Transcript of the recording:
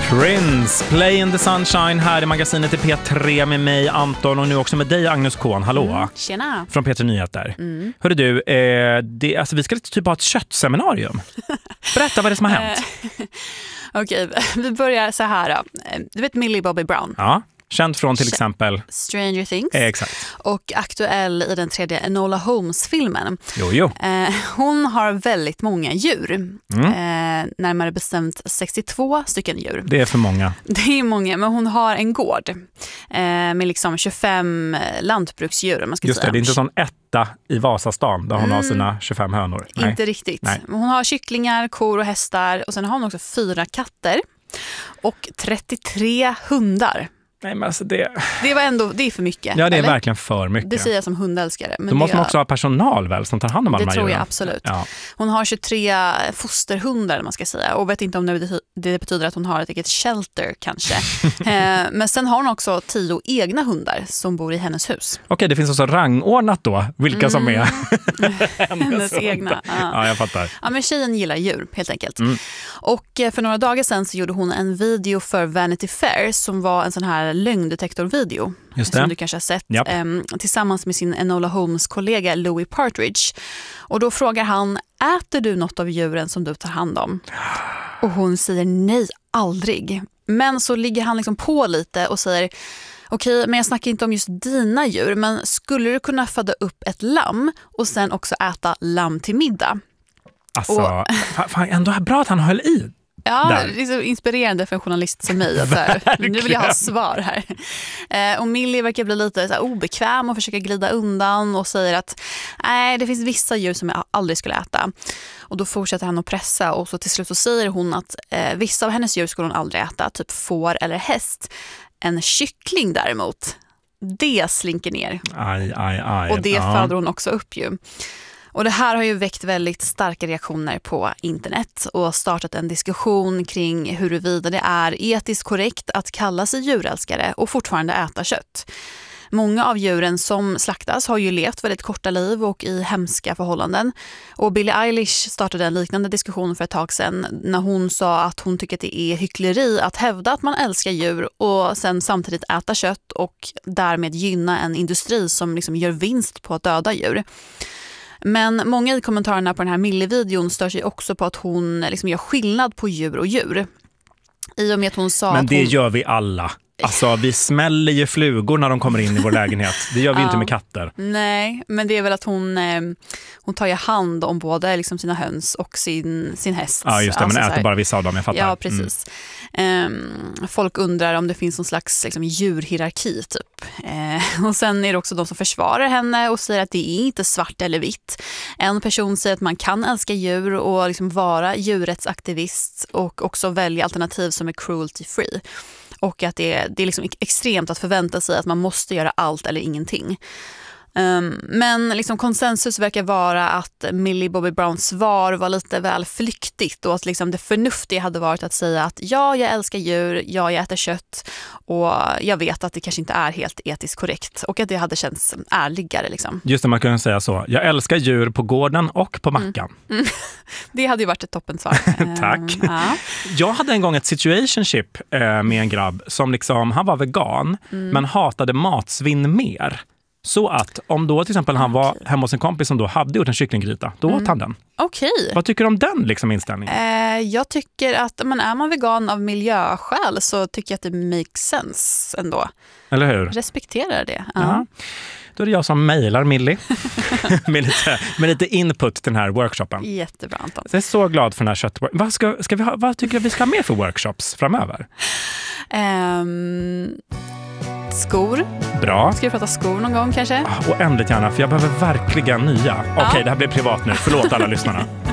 Prince, Play in the Sunshine här i magasinet i P3 med mig Anton och nu också med dig Agnes Kohn. Hallå. Tjena. Från P3 Nyheter. Hörru du, vi ska typ ha ett köttseminarium. Berätta vad det som har hänt. Okej, vi börjar så här då. Du vet Millie Bobby Brown? Ja. Känd från till exempel Stranger Things. Exakt. Och aktuell i den tredje Enola Holmes-filmen. Jo. Hon har väldigt många djur. Närmare bestämt 62 stycken djur. Det är för många. Det är många, men hon har en gård med liksom 25 lantbruksdjur. Man ska Just säga. Det är inte sån etta i Vasastan där hon har sina 25 hönor. Nej. Inte riktigt. Nej. Men hon har kycklingar, kor och hästar. Och sen har hon också 4 katter och 33 hundar. Nej, men alltså det är för mycket. Ja, det är eller? verkligen för mycket. Det säger jag som hundälskare. Men då måste man också ha personal väl som tar hand om alla de här Det tror jag djuren. absolut. Ja. Hon har 23 fosterhundar man ska säga. Och vet inte om det betyder att hon har ett eget shelter kanske. Men sen har hon också 10 egna hundar som bor i hennes hus. Okej, det finns också rangordnat då. Vilka som är hennes egna. Ja, jag fattar. Ja, men tjejen gillar djur helt enkelt. Och för några dagar sedan så gjorde hon en video för Vanity Fair som var en sån här lögndetektorvideo. Just det. Som du kanske har sett. Japp. Tillsammans med sin Enola Holmes-kollega Louis Partridge. Och då frågar han, äter du något av djuren som du tar hand om? Och hon säger nej, aldrig. Men så ligger han liksom på lite och säger, okej, men jag snackar inte om just dina djur. Men skulle du kunna föda upp ett lamm och sen också äta lamm till middag? Alltså, fan, ändå är bra att han höll i. Ja, det är så inspirerande för en journalist som mig. Att så här, nu vill jag ha svar här. Och Millie verkar bli lite så här obekväm och försöka glida undan och säger att nej, det finns vissa djur som jag aldrig skulle äta. Och då fortsätter han att pressa och så till slut så säger hon att vissa av hennes djur skulle hon aldrig äta, typ får eller häst. En kyckling däremot, det slinker ner. Aj. Och det föder hon också upp ju. Och det här har ju väckt väldigt starka reaktioner på internet och startat en diskussion kring huruvida det är etiskt korrekt att kalla sig djurälskare och fortfarande äta kött. Många av djuren som slaktas har ju levt väldigt korta liv och i hemska förhållanden. Och Billie Eilish startade en liknande diskussion för ett tag sedan när hon sa att hon tycker att det är hyckleri att hävda att man älskar djur och sen samtidigt äta kött och därmed gynna en industri som liksom gör vinst på att döda djur. Men många i kommentarerna på den här Millie-videon stör sig också på att hon liksom gör skillnad på djur och djur. I och med att hon sa men att det gör vi alla. Alltså vi smäller ju flugor när de kommer in i vår lägenhet. Det gör vi inte med katter. Nej, men det är väl att hon tar ju hand om både liksom sina höns och sin häst. Ja just det, alltså, men äter bara vissa av dem, jag fattar. Ja, precis. Folk undrar om det finns någon slags liksom, djurhierarki typ. Och sen är det också de som försvarar henne och säger att det är inte svart eller vitt. En person säger att man kan älska djur och liksom vara djurrättsaktivist och också välja alternativ som är cruelty free. Och att det är liksom extremt att förvänta sig att man måste göra allt eller ingenting. Men liksom konsensus verkar vara att Millie Bobby Browns svar var lite väl flyktigt och att liksom det förnuftiga hade varit att säga att ja, jag älskar djur, ja, jag äter kött och jag vet att det kanske inte är helt etiskt korrekt och att det hade känts ärligare. Liksom. Just det, man kan säga så. Jag älskar djur på gården och på mackan. Det hade ju varit ett toppensvar. Tack. Ja. Jag hade en gång ett situationship med en grabb som liksom, han var vegan men hatade matsvinn mer. Så att om då till exempel han var hemma hos en kompis som då hade gjort en kycklinggryta, då åt han den. Okej. Vad tycker du om den liksom inställningen? Jag tycker att är man vegan av miljöskäl så tycker jag att det makes sense ändå. Eller hur? Respekterar det. Ja. Då är det jag som mejlar Millie med lite input till den här workshopen. Jättebra, Anton. Jag är så glad för den här köttworkshopen. Vad tycker du vi ska ha mer för workshops framöver? Skor. Bra. Ska vi prata skor någon gång kanske? Och ändligt gärna, för jag behöver verkligen nya. Okej, det här blir privat nu. Förlåt alla lyssnarna.